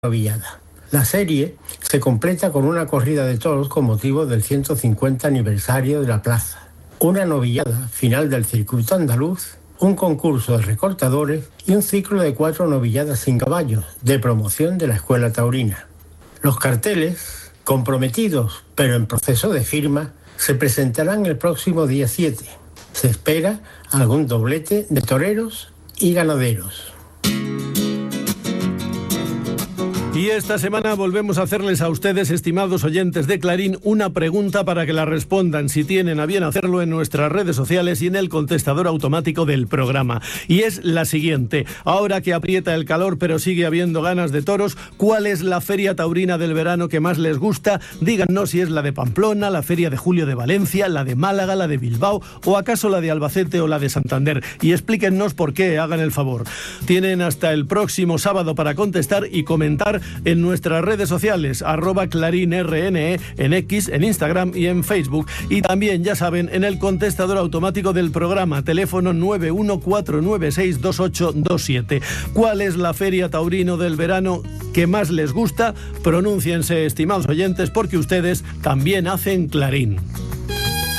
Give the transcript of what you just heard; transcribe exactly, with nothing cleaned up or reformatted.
novillada. La serie se completa con una corrida de toros con motivo del ciento cincuenta aniversario de la plaza, una novillada final del circuito andaluz, un concurso de recortadores y un ciclo de cuatro novilladas sin caballos de promoción de la Escuela Taurina. Los carteles, comprometidos pero en proceso de firma, se presentarán el próximo día siete. Se espera algún doblete de toreros y ganaderos. Y esta semana volvemos a hacerles a ustedes, estimados oyentes de Clarín, una pregunta para que la respondan, si tienen a bien hacerlo, en nuestras redes sociales y en el contestador automático del programa. Y es la siguiente: ahora que aprieta el calor pero sigue habiendo ganas de toros, ¿cuál es la feria taurina del verano que más les gusta? Díganos si es la de Pamplona, la feria de julio de Valencia, la de Málaga, la de Bilbao o acaso la de Albacete o la de Santander. Y explíquennos por qué, hagan el favor. Tienen hasta el próximo sábado para contestar y comentar en nuestras redes sociales, arroba clarinrne, en X, en Instagram y en Facebook. Y también, ya saben, en el contestador automático del programa, teléfono nueve uno cuatro nueve seis dos ocho dos siete. ¿Cuál es la feria taurino del verano que más les gusta? Pronúnciense, estimados oyentes, porque ustedes también hacen Clarín.